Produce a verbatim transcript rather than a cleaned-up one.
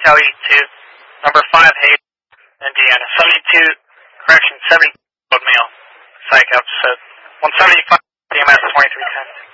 SoCal eighty-two, number five, Hayes, Indiana. seventy-two, correction, seventy, mail, psych episode. one seventy-five, D M S twenty-three ten.